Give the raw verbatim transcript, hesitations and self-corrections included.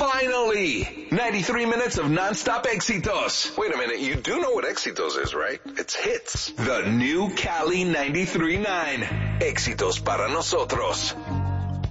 Finally! ninety-three minutes of non-stop éxitos. Wait a minute, you do know what éxitos is, right? It's hits. The new Cali ninety-three point nine. Éxitos para nosotros.